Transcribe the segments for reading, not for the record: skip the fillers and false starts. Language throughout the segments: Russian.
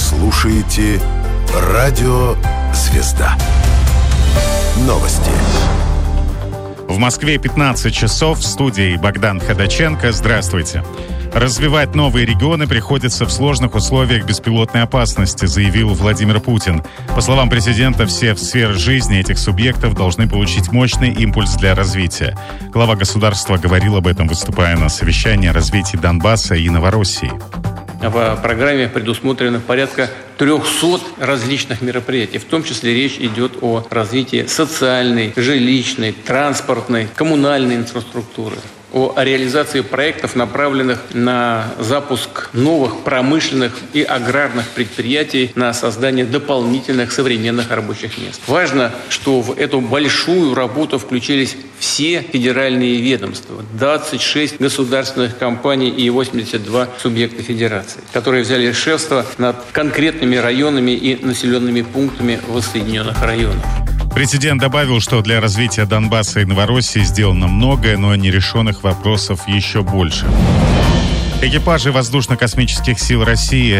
слушаете Радио Звезда. Новости. В Москве 15 часов. В студии Богдан Ходаченко. Здравствуйте. Развивать новые регионы приходится в сложных условиях беспилотной опасности, заявил Владимир Путин. По словам президента, все сферы жизни этих субъектов должны получить мощный импульс для развития. Глава государства говорил об этом, выступая на совещании о развитии Донбасса и Новороссии. В программе предусмотрено порядка 300 различных мероприятий. В том числе речь идет о развитии социальной, жилищной, транспортной, коммунальной инфраструктуры, о реализации проектов, направленных на запуск новых промышленных и аграрных предприятий, на создание дополнительных современных рабочих мест. Важно, что в эту большую работу включились все федеральные ведомства, 26 государственных компаний и 82 субъекта федерации, которые взяли шефство над конкретными районами и населенными пунктами воссоединенных районов. Президент добавил, что для развития Донбасса и Новороссии сделано многое, но нерешенных вопросов еще больше. Экипажи воздушно-космических сил России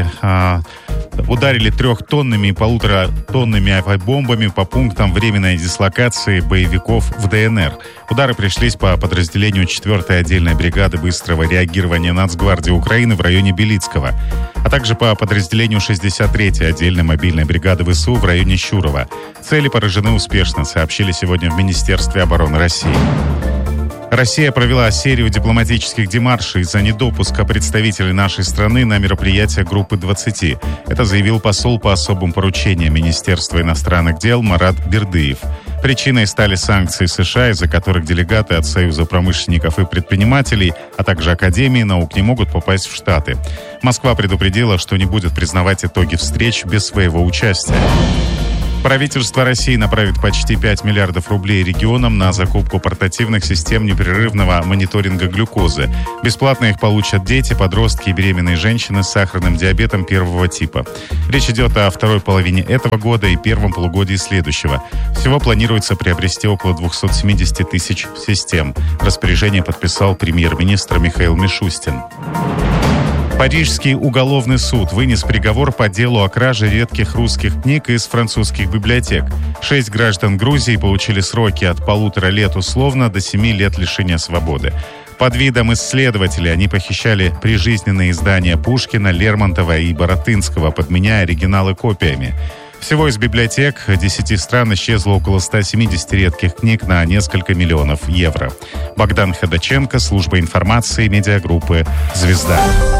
ударили 3-тонными и 1,5-тонными авиабомбами по пунктам временной дислокации боевиков в ДНР. Удары пришлись по подразделению 4-й отдельной бригады быстрого реагирования Нацгвардии Украины в районе Белицкого, а также по подразделению 63-й отдельной мобильной бригады ВСУ в районе Щурова. Цели поражены успешно, сообщили сегодня в Министерстве обороны России. Россия провела серию дипломатических демаршей за недопуска представителей нашей страны на мероприятие группы 20. Это заявил посол по особым поручениям Министерства иностранных дел Марат Бердыев. Причиной стали санкции США, из-за которых делегаты от Союза промышленников и предпринимателей, а также Академии наук не могут попасть в Штаты. Москва предупредила, что не будет признавать итоги встреч без своего участия. Правительство России направит почти 5 миллиардов рублей регионам на закупку портативных систем непрерывного мониторинга глюкозы. Бесплатно их получат дети, подростки и беременные женщины с сахарным диабетом первого типа. Речь идет о второй половине этого года и первом полугодии следующего. Всего планируется приобрести около 270 тысяч систем. Распоряжение подписал премьер-министр Михаил Мишустин. Парижский уголовный суд вынес приговор по делу о краже редких русских книг из французских библиотек. 6 граждан Грузии получили сроки от 1,5 лет условно до 7 лет лишения свободы. Под видом исследователей они похищали прижизненные издания Пушкина, Лермонтова и Баратынского, подменяя оригиналы копиями. Всего из библиотек 10 стран исчезло около 170 редких книг на несколько миллионов евро. Богдан Ходаченко, служба информации, медиагруппы «Звезда».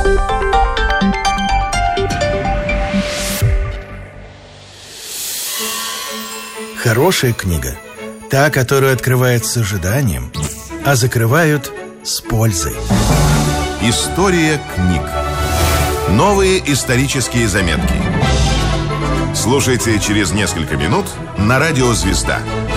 Хорошая книга – та, которую открывают с ожиданием, а закрывают с пользой. История книг. Новые исторические заметки. Слушайте через несколько минут на Радио Звезда.